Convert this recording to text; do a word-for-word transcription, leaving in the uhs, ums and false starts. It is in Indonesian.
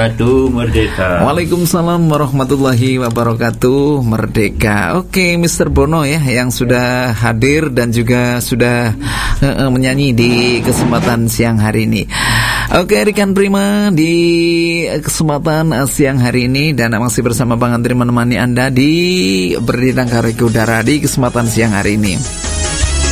wabarakatuh. Merdeka. Waalaikumsalam warahmatullahi wabarakatuh. Merdeka. Oke, mister Bono ya yang sudah hadir dan juga sudah uh, uh, menyanyi di kesempatan siang hari ini. Oke, rekan Prima di kesempatan uh, siang hari ini dan masih bersama Bang Andri menemani Anda di Berdiri Karya Udara di kesempatan siang hari ini.